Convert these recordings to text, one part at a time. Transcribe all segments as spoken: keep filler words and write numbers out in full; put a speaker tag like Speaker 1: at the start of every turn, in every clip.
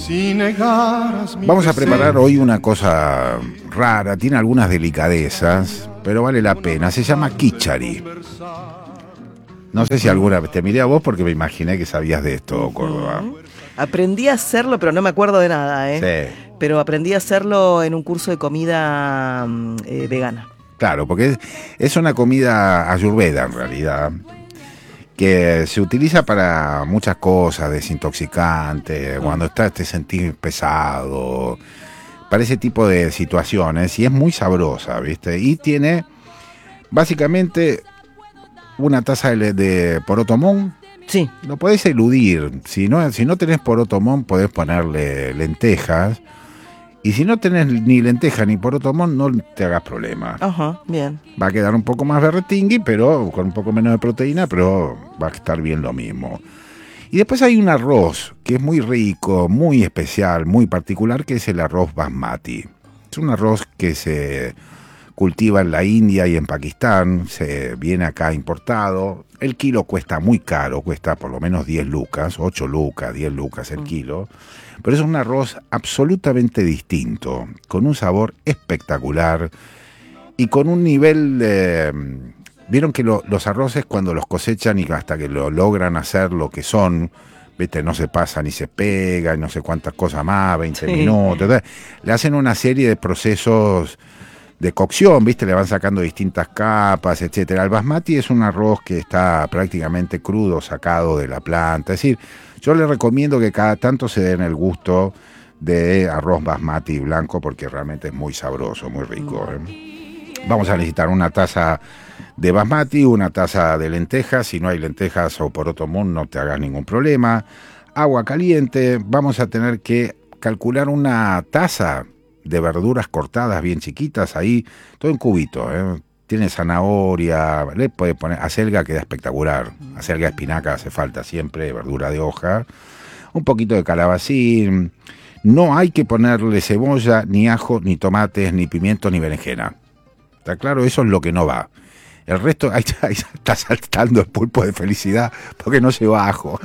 Speaker 1: Si negaras mi
Speaker 2: Vamos a
Speaker 1: deseo.
Speaker 2: preparar hoy una cosa rara, tiene algunas delicadezas, pero vale la pena. Se llama kichari. No sé si alguna vez te miré a vos porque me imaginé que sabías de esto, Córdoba.
Speaker 3: Aprendí a hacerlo, pero no me acuerdo de nada, ¿eh?
Speaker 2: Sí.
Speaker 3: Pero aprendí a hacerlo en un curso de comida mm, eh, vegana.
Speaker 2: Claro, porque es, es una comida ayurveda en realidad, que se utiliza para muchas cosas, desintoxicante, cuando estás te sentís pesado, para ese tipo de situaciones, y es muy sabrosa, ¿viste? Y tiene básicamente una taza de, de porotomón.
Speaker 3: Sí.
Speaker 2: Lo podés eludir, si no, si no tenés porotomón podés ponerle lentejas, y si no tenés ni lenteja ni porotomón no te hagas problema.
Speaker 3: Ajá, bien.
Speaker 2: Va a quedar un poco más berretingui, pero con un poco menos de proteína, pero va a estar bien lo mismo. Y después hay un arroz que es muy rico, muy especial, muy particular, que es el arroz basmati. Es un arroz que se cultiva en la India y en Pakistán, se viene acá importado. El kilo cuesta muy caro, cuesta por lo menos diez lucas, ocho lucas, diez lucas el kilo. Pero es un arroz absolutamente distinto, con un sabor espectacular y con un nivel de... Vieron que lo, los arroces cuando los cosechan y hasta que lo logran hacer lo que son, ¿viste? No se pasan ni se pegan, no sé cuántas cosas más, veinte
Speaker 3: Sí.
Speaker 2: minutos. Le hacen una serie de procesos de cocción, ¿viste? Le van sacando distintas capas, etcétera. El basmati es un arroz que está prácticamente crudo, sacado de la planta. Es decir, yo les recomiendo que cada tanto se den el gusto de arroz basmati blanco porque realmente es muy sabroso, muy rico, ¿eh? Vamos a necesitar una taza de basmati, una taza de lentejas. Si no hay lentejas o porotomón, no te hagas ningún problema. Agua caliente. Vamos a tener que calcular una taza de verduras cortadas bien chiquitas, ahí, todo en cubito, ¿eh? Tiene zanahoria, le puede poner acelga, queda espectacular, acelga, espinaca hace falta siempre, verdura de hoja, un poquito de calabacín, no hay que ponerle cebolla, ni ajo, ni tomates, ni pimientos, ni berenjena, ¿está claro? Eso es lo que no va. El resto, ahí está, ahí está saltando el pulpo de felicidad porque no lleva ajo.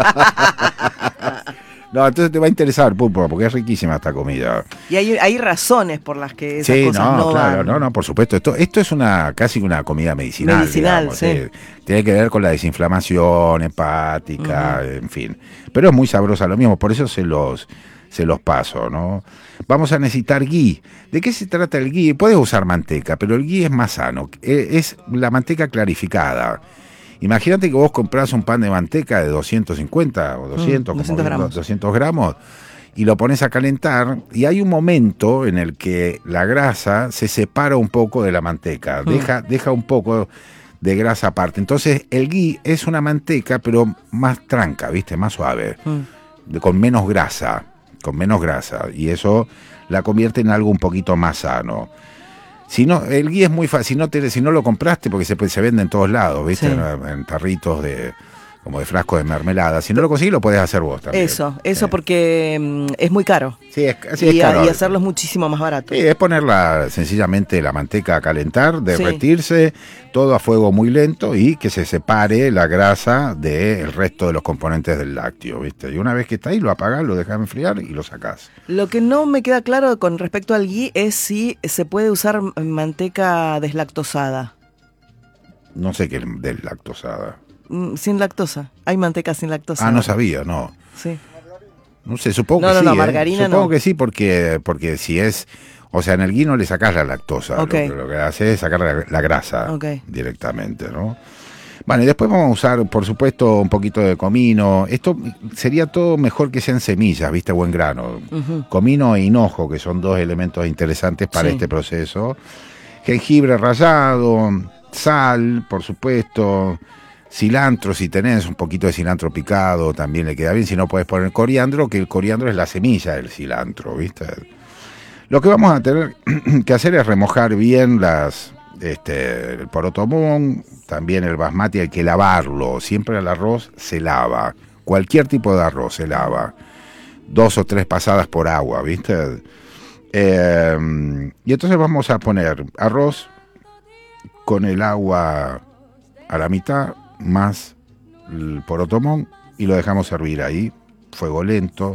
Speaker 2: No, entonces te va a interesar, pulpo, porque es riquísima esta comida.
Speaker 3: Y hay, hay razones por las que esas
Speaker 2: Sí,
Speaker 3: cosas
Speaker 2: no,
Speaker 3: no
Speaker 2: claro,
Speaker 3: van.
Speaker 2: no, no, por supuesto. Esto, esto es una casi una comida medicinal.
Speaker 3: Medicinal,
Speaker 2: digamos,
Speaker 3: sí.
Speaker 2: eh. Tiene que ver con la desinflamación hepática, uh-huh. En fin. Pero es muy sabrosa lo mismo, por eso se los, se los paso, ¿no? Vamos a necesitar ghee. ¿De qué se trata el ghee? Puedes usar manteca, pero el ghee es más sano. Es la manteca clarificada. Imagínate que vos comprás un pan de manteca de doscientos cincuenta o doscientos,
Speaker 3: mm,
Speaker 2: como
Speaker 3: doscientos gramos.
Speaker 2: doscientos gramos, y lo pones a calentar, y hay un momento en el que la grasa se separa un poco de la manteca, mm. deja, deja un poco de grasa aparte. Entonces el ghee es una manteca, pero más tranca, ¿viste? Más suave, mm. de, con menos grasa, con menos grasa, y eso la convierte en algo un poquito más sano. Si no, el ghee es muy fácil, si no, te, si no lo compraste, porque se, se vende en todos lados, ¿viste? Sí. En, en tarritos de como de frasco de mermelada. Si no lo conseguís, lo podés hacer vos también.
Speaker 3: Eso, eso
Speaker 2: sí.
Speaker 3: Porque um, es muy caro.
Speaker 2: Sí, es, sí,
Speaker 3: y,
Speaker 2: es caro.
Speaker 3: Y hacerlo es muchísimo más barato.
Speaker 2: Sí, es ponerla sencillamente la manteca a calentar, derretirse, sí. todo a fuego muy lento y que se separe la grasa del resto de los componentes del lácteo, ¿viste? Y una vez que está ahí, lo apagás, lo dejás enfriar y lo sacás.
Speaker 3: Lo que no me queda claro con respecto al ghee es si se puede usar manteca deslactosada.
Speaker 2: No sé qué es deslactosada.
Speaker 3: Sin lactosa. Hay manteca sin lactosa.
Speaker 2: Ah, no sabía, no.
Speaker 3: Sí.
Speaker 2: No sé, supongo
Speaker 3: no,
Speaker 2: que
Speaker 3: no,
Speaker 2: sí.
Speaker 3: No,
Speaker 2: ¿eh?
Speaker 3: margarina
Speaker 2: supongo
Speaker 3: no.
Speaker 2: que sí, porque, porque si es... O sea, en el ghee no le sacás la lactosa.
Speaker 3: Okay.
Speaker 2: Lo, lo que hace es sacar la, la grasa
Speaker 3: okay.
Speaker 2: directamente, ¿no? Bueno, y después vamos a usar, por supuesto, un poquito de comino. Esto sería todo mejor que sean semillas, ¿viste? Buen grano. Uh-huh. Comino e hinojo, que son dos elementos interesantes para sí. este proceso. Jengibre rallado, sal, por supuesto... Cilantro, si tenés un poquito de cilantro picado, también le queda bien. Si no, podés poner coriandro, que el coriandro es la semilla del cilantro, ¿viste? Lo que vamos a tener que hacer es remojar bien las, este, el porotomón, también el basmati, hay que lavarlo. Siempre el arroz se lava. Cualquier tipo de arroz se lava. Dos o tres pasadas por agua, ¿viste? Eh, y entonces vamos a poner arroz con el agua a la mitad, más el porotomón, y lo dejamos hervir ahí, fuego lento,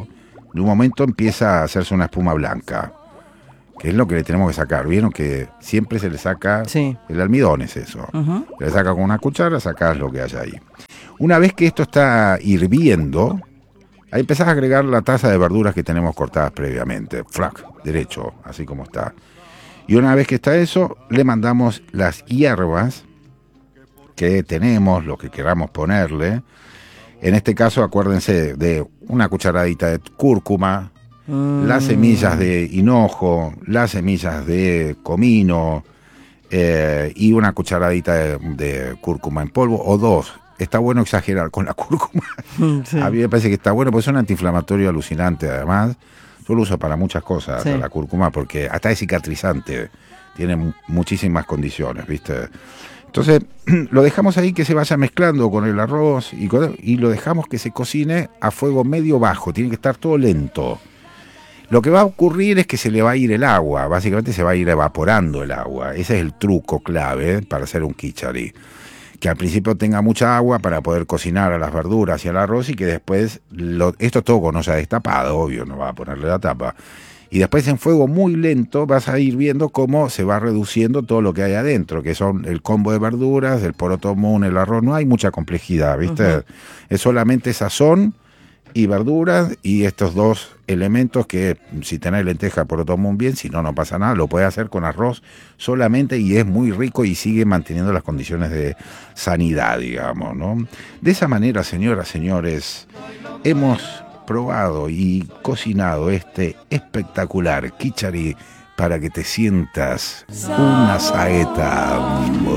Speaker 2: de un momento empieza a hacerse una espuma blanca, que es lo que le tenemos que sacar. Vieron que siempre se le saca,
Speaker 3: sí.
Speaker 2: El almidón es eso.
Speaker 3: Uh-huh.
Speaker 2: Se le saca con una cuchara, sacás lo que haya ahí. Una vez que esto está hirviendo, ahí empezás a agregar la taza de verduras que tenemos cortadas previamente. Flac, derecho, así como está. Y una vez que está eso, le mandamos las hierbas que tenemos, lo que queramos ponerle. En este caso, acuérdense de una cucharadita de cúrcuma, mm. las semillas de hinojo, las semillas de comino eh, y una cucharadita de, de cúrcuma en polvo, o dos. Está bueno exagerar con la cúrcuma. Sí. A mí me parece que está bueno, porque es un antiinflamatorio alucinante, además. Yo lo uso para muchas cosas, sí. La cúrcuma, porque hasta es cicatrizante. Tiene muchísimas condiciones, ¿viste? Entonces, lo dejamos ahí que se vaya mezclando con el arroz y, con, y lo dejamos que se cocine a fuego medio bajo. Tiene que estar todo lento. Lo que va a ocurrir es que se le va a ir el agua. Básicamente se va a ir evaporando el agua. Ese es el truco clave para hacer un kichari. Que al principio tenga mucha agua para poder cocinar a las verduras y al arroz, y que después, lo, esto todo no se ha destapado, obvio, no va a ponerle la tapa. Y después en fuego muy lento vas a ir viendo cómo se va reduciendo todo lo que hay adentro, que son el combo de verduras, el poroto moon, el arroz. No hay mucha complejidad, ¿viste? Uh-huh. Es solamente sazón y verduras y estos dos elementos que, si tenés lenteja, poroto moon, bien, si no, no pasa nada. Lo puedes hacer con arroz solamente y es muy rico y sigue manteniendo las condiciones de sanidad, digamos, ¿no? De esa manera, señoras, señores, hemos probado y cocinado este espectacular kichari para que te sientas una saeta,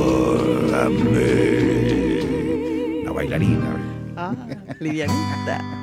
Speaker 2: una bailarina.
Speaker 3: Ah, livianita.